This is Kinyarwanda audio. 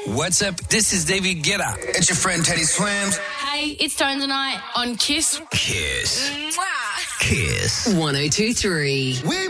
What's up? This is David Guetta. It's your friend Teddy Swims. Hey, it's Tones and I on Kiss. Kiss. Mwah. Kiss. 102.3. We